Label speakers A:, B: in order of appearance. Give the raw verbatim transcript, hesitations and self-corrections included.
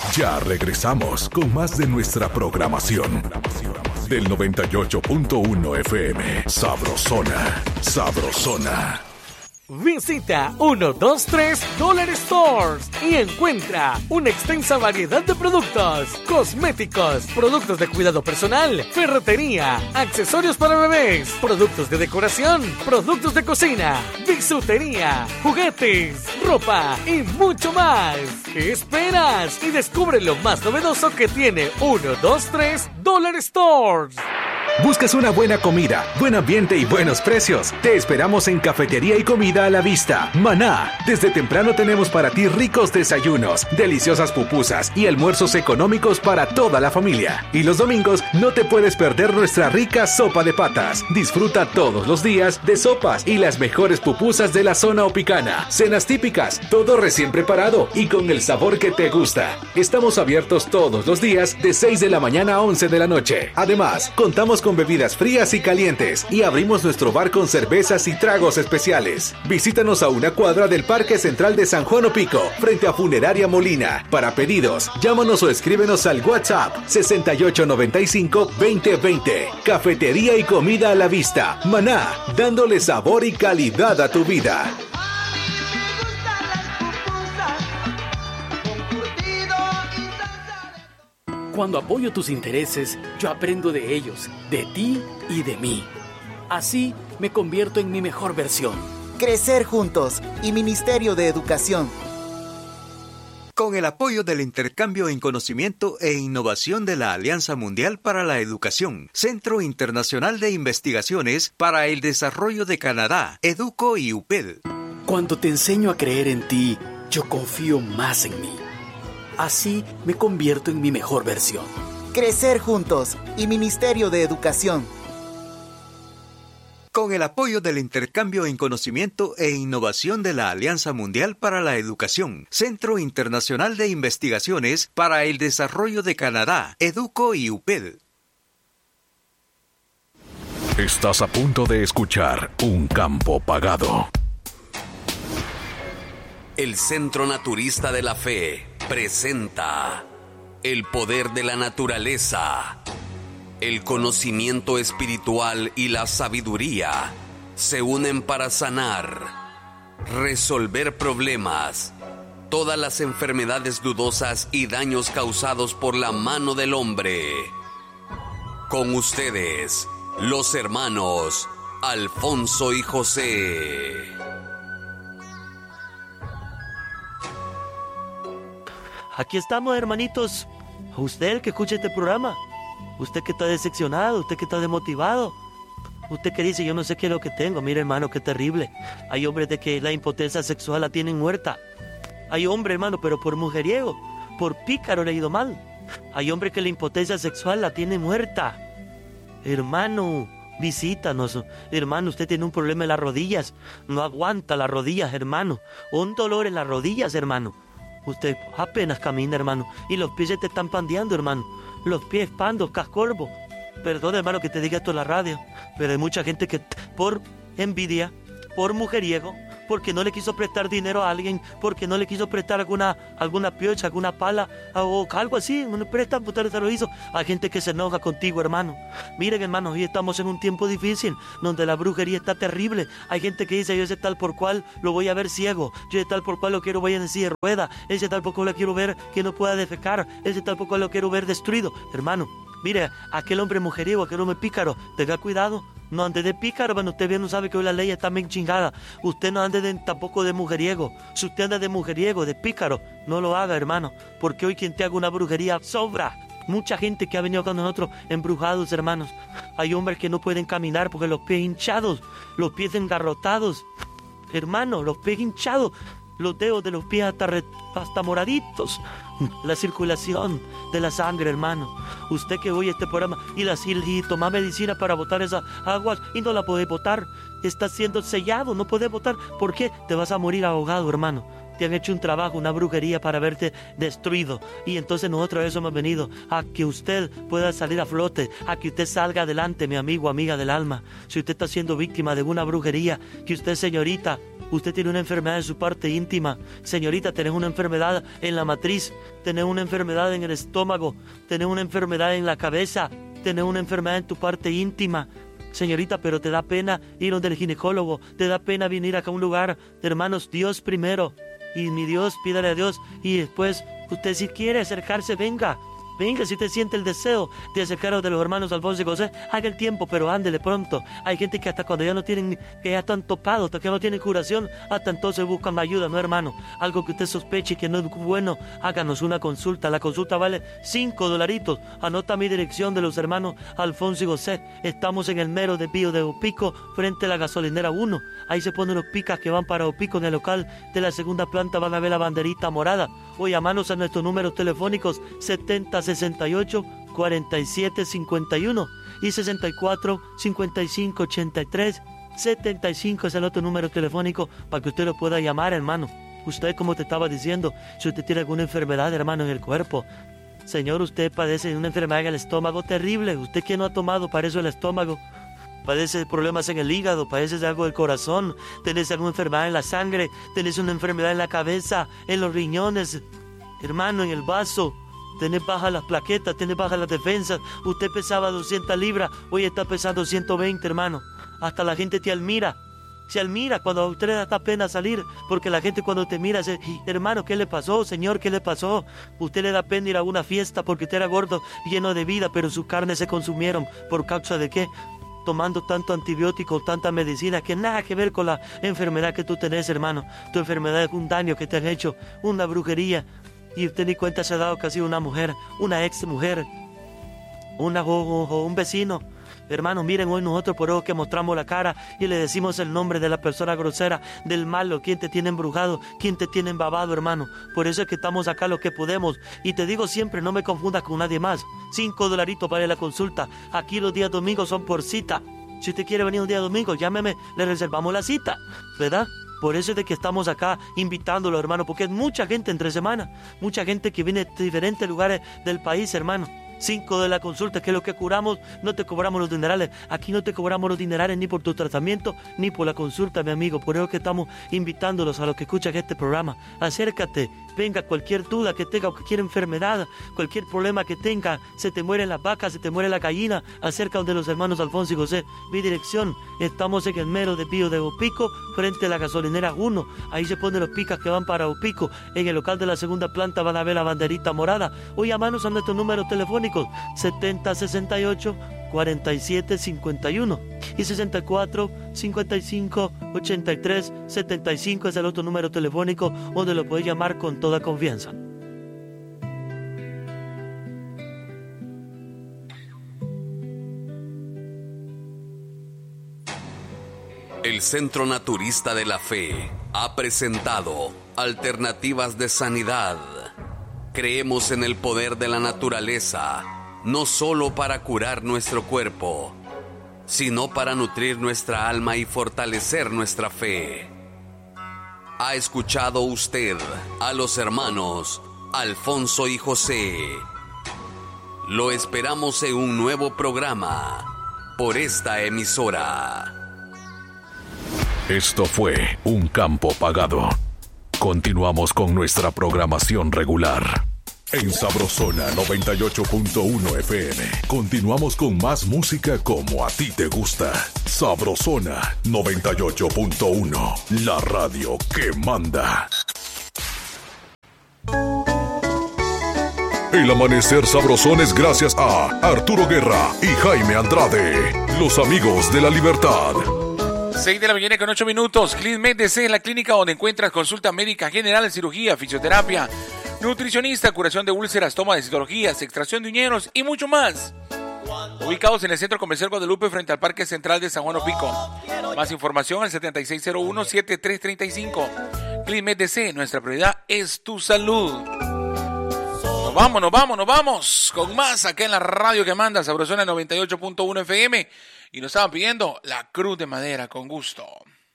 A: Ya regresamos con más de nuestra programación. Del noventa y ocho punto uno F M. Sabrosona, sabrosona.
B: Visita ciento veintitrés Dollar Stores y encuentra una extensa variedad de productos, cosméticos, productos de cuidado personal, ferretería, accesorios para bebés, productos de decoración, productos de cocina, bisutería, juguetes, ropa y mucho más. ¿Qué esperas? Y descubre lo más novedoso que tiene ciento veintitrés Dollar Stores.
C: ¿Buscas una buena comida, buen ambiente y buenos precios? Te esperamos en Cafetería y Comida a la Vista, Maná. Desde temprano tenemos para ti ricos desayunos, deliciosas pupusas y almuerzos económicos para toda la familia. Y los domingos no te puedes perder nuestra rica sopa de patas. Disfruta todos los días de sopas y las mejores pupusas de la zona opicana. Cenas típicas, todo recién preparado y con el sabor que te gusta. Estamos abiertos todos los días de seis de la mañana a once de la noche. Además, contamos con con bebidas frías y calientes y abrimos nuestro bar con cervezas y tragos especiales. Visítanos a una cuadra del Parque Central de San Juan Opico, frente a Funeraria Molina. Para pedidos, llámanos o escríbenos al WhatsApp sesenta y ocho noventa y cinco veinte veinte. Cafetería y Comida a la Vista, Maná, dándole sabor y calidad a tu vida.
D: Cuando apoyo tus intereses, yo aprendo de ellos, de ti y de mí. Así me convierto en mi mejor versión.
E: Crecer juntos y Ministerio de Educación.
F: Con el apoyo del intercambio en conocimiento e innovación de la Alianza Mundial para la Educación, Centro Internacional de Investigaciones para el Desarrollo de Canadá, EDUCO y U P E D.
D: Cuando te enseño a creer en ti, yo confío más en mí. Así me convierto en mi mejor versión.
E: Crecer juntos y Ministerio de Educación.
F: Con el apoyo del intercambio en conocimiento e innovación de la Alianza Mundial para la Educación, Centro Internacional de Investigaciones para el Desarrollo de Canadá, EDUCO y U P E D.
A: Estás a punto de escuchar Un Campo Pagado.
G: El Centro Naturista de la Fe presenta el poder de la naturaleza. El conocimiento espiritual y la sabiduría se unen para sanar, resolver problemas, todas las enfermedades dudosas y daños causados por la mano del hombre. Con ustedes, los hermanos Alfonso y José.
H: Aquí estamos, hermanitos. Usted el que escucha este programa, usted que está decepcionado, usted que está desmotivado, usted que dice, yo no sé qué es lo que tengo. Mire, hermano, qué terrible. Hay hombres de que la impotencia sexual la tienen muerta. Hay hombres, hermano, pero por mujeriego, por pícaro le ha ido mal. Hay hombres que la impotencia sexual la tienen muerta. Hermano, visítanos. Hermano, usted tiene un problema en las rodillas, no aguanta las rodillas, hermano. Un dolor en las rodillas, hermano. Usted apenas camina, hermano, y los pies te están pandeando, hermano. Los pies pandos, cascorbo. Perdón, hermano, que te diga esto en la radio, pero hay mucha gente que por envidia, por mujeriego, porque no le quiso prestar dinero a alguien, porque no le quiso prestar alguna alguna piocha, alguna pala o algo así, no le prestan, pues se lo hizo. Hay gente que se enoja contigo, hermano. Miren, hermano, hoy estamos en un tiempo difícil, donde la brujería está terrible. Hay gente que dice, yo ese tal por cual lo voy a ver ciego, yo ese tal por cual lo quiero ver en silla de rueda, ese tal por cual lo quiero ver que no pueda defecar, ese tal por cual lo quiero ver destruido. Hermano, mire, aquel hombre mujeriego, aquel hombre pícaro, tenga cuidado. No ande de pícaro, bueno, usted bien no sabe que hoy la ley está bien chingada. Usted no ande de, tampoco de mujeriego. Si usted anda de mujeriego, de pícaro, no lo haga, hermano, porque hoy quien te haga una brujería sobra. Mucha gente que ha venido con nosotros embrujados, hermanos. Hay hombres que no pueden caminar porque los pies hinchados, los pies engarrotados. Hermano, los pies hinchados, los dedos de los pies hasta, re, hasta moraditos. La circulación de la sangre, hermano. Usted que oye este programa y, la, y toma medicina para botar esas aguas y no la puede botar, está siendo sellado, no puede botar. ¿Por qué? Te vas a morir ahogado, hermano. Te han hecho un trabajo, una brujería para verte destruido. Y entonces nosotros a eso hemos venido, a que usted pueda salir a flote, a que usted salga adelante, mi amigo, amiga del alma. Si usted está siendo víctima de una brujería, que usted, señorita, Usted tiene una enfermedad en su parte íntima. Señorita, tenés una enfermedad en la matriz, tenés una enfermedad en el estómago, tenés una enfermedad en la cabeza, tenés una enfermedad en tu parte íntima. Señorita, pero te da pena ir donde el ginecólogo, te da pena venir acá a un lugar. Hermanos, Dios primero. Y mi Dios, pídale a Dios. Y después, usted si quiere acercarse, venga. Venga, si usted siente el deseo de acercaros de los hermanos Alfonso y José, haga el tiempo, pero ándele pronto. Hay gente que hasta cuando ya no tienen, que ya están topados, hasta que no tienen curación, hasta entonces buscan ayuda, ¿no, hermano? Algo que usted sospeche que no es bueno, háganos una consulta. La consulta vale cinco dolaritos. Anota mi dirección de los hermanos Alfonso y José. Estamos en el mero desvío de Opico, frente a la gasolinera uno. Ahí se ponen los picas que van para Opico. En el local de la segunda planta van a ver la banderita morada. O llamanos a nuestros números telefónicos setenta sesenta y ocho cuarenta y siete cincuenta y uno y sesenta y cuatro cincuenta y cinco ochenta y tres setenta y cinco es el otro número telefónico para que usted lo pueda llamar, hermano. Usted, como te estaba diciendo, si usted tiene alguna enfermedad, hermano, en el cuerpo, señor, usted padece de una enfermedad en el estómago terrible. Usted que no ha tomado para eso el estómago, padece de problemas en el hígado, padece de algo del corazón, tenés alguna enfermedad en la sangre, tenés una enfermedad en la cabeza, en los riñones, hermano, en el vaso, tenés bajas las plaquetas, tenés bajas las defensas. Usted pesaba doscientas libras, hoy está pesando ciento veinte, hermano. Hasta la gente te admira, se admira cuando a usted le da pena salir, porque la gente cuando te mira dice, hermano, ¿qué le pasó, señor? ¿Qué le pasó? Usted le da pena ir a una fiesta porque usted era gordo, lleno de vida, pero sus carnes se consumieron. ¿Por causa de qué? Tomando tanto antibiótico, tanta medicina, que nada que ver con la enfermedad que tú tenés, hermano. Tu enfermedad es un daño que te han hecho, una brujería. Y usted ni cuenta se ha dado que ha sido una mujer, una ex mujer, una, o, o un vecino. Hermanos, miren, hoy nosotros por eso que mostramos la cara y le decimos el nombre de la persona grosera, del malo, quien te tiene embrujado, quien te tiene embabado, hermano. Por eso es que estamos acá lo que podemos. Y te digo siempre, no me confundas con nadie más. Cinco dolaritos para la consulta. Aquí los días domingos son por cita. Si usted quiere venir un día domingo, llámeme, le reservamos la cita, ¿verdad? Por eso es de que estamos acá invitándolo, hermano, porque es mucha gente entre semana, mucha gente que viene de diferentes lugares del país, hermano. Cinco de la consulta, que es lo que curamos, no te cobramos los dinerales. Aquí no te cobramos los dinerales ni por tu tratamiento, ni por la consulta, mi amigo. Por eso que estamos invitándolos a los que escuchan este programa. Acércate, venga, cualquier duda que tenga, cualquier enfermedad, cualquier problema que tenga, se te mueren las vacas, se te muere la gallina, acerca de los hermanos Alfonso y José. Mi dirección, estamos en el mero desvío de Opico, frente a la gasolinera uno. Ahí se ponen los picas que van para Opico. En el local de la segunda planta van a ver la banderita morada. O llamanos a nuestro número telefónico setenta sesenta y ocho cuarenta y siete cincuenta y uno y sesenta y cuatro cincuenta y cinco ochenta y tres setenta y cinco es el otro número telefónico donde lo puedes llamar con toda confianza.
G: El Centro Naturista de la Fe ha presentado Alternativas de Sanidad. Creemos en el poder de la naturaleza, no solo para curar nuestro cuerpo, sino para nutrir nuestra alma y fortalecer nuestra fe. ¿Ha escuchado usted a los hermanos Alfonso y José? Lo esperamos en un nuevo programa por esta emisora.
A: Esto fue Un Campo Pagado. Continuamos con nuestra programación regular. En Sabrosona noventa y ocho punto uno F M. Continuamos con más música como a ti te gusta. Sabrosona noventa y ocho punto uno. La radio que manda. El amanecer sabrosón es gracias a Arturo Guerra y Jaime Andrade, los amigos de la libertad.
I: seis de la mañana con ocho minutos. CliniMed D C es la clínica donde encuentras consulta médica general, cirugía, fisioterapia, nutricionista, curación de úlceras, toma de citologías, extracción de uñeros y mucho más. Ubicados en el Centro Comercial Guadalupe frente al Parque Central de San Juan Opico. Más información al setenta y seis cero uno setenta y tres treinta y cinco. CliniMed D C, nuestra prioridad es tu salud. Nos vamos, nos vamos, nos vamos con más acá en la radio que manda Sabrosona noventa y ocho punto uno F M. Y nos estaban pidiendo La Cruz de Madera, con gusto.